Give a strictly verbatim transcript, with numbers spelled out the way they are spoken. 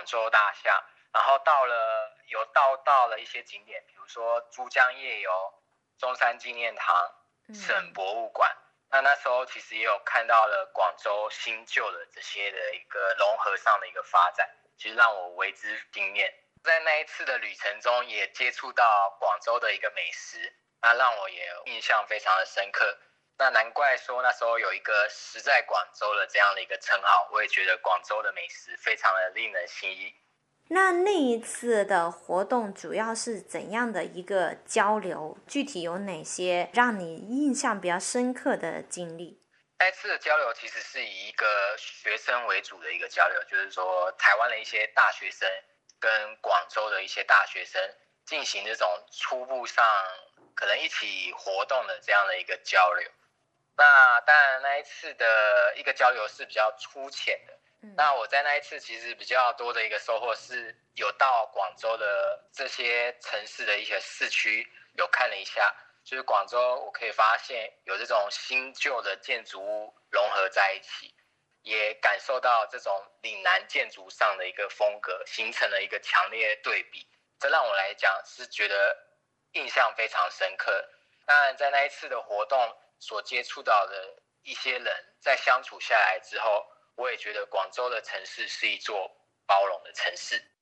广州大厦，然后到了有到到了一些景点，比如说珠江夜游、中山纪念堂、省博物馆。嗯，那那时候其实也有看到了广州新旧的这些的一个融合上的一个发展，其实让我为之惊艳。在那一次的旅程中，也接触到广州的一个美食，那让我也印象非常的深刻。那难怪说那时候有一个食在广州的这样的一个称号，我也觉得广州的美食非常的令人心意。 那那一次的活动主要是怎样的一个交流？具体有哪些让你印象比较深刻的经历？ 那次的交流其实是以一个学生为主的一个交流，就是说台湾的一些大学生跟广州的一些大学生进行这种初步上可能一起活动的这样的一个交流。那当然那一次的一个交流是比较粗浅的，嗯，那我在那一次其实比较多的一个收获是有到广州的这些城市的一些市区有看了一下，就是广州我可以发现有这种新旧的建筑物融合在一起，也感受到这种岭南建筑上的一个风格形成了一个强烈的对比，这让我来讲是觉得印象非常深刻。当然在那一次的活动所接触到的一些人，在相处下来之后，我也觉得广州的城市是一座包容的城市。